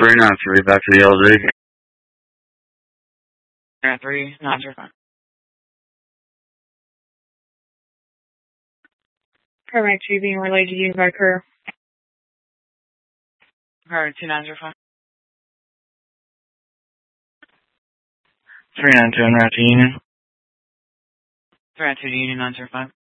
393, back to the LZ. 393, Paramedic 2 being relayed to you by crew. 2905. 392 en route to Union. 392 to Union 905.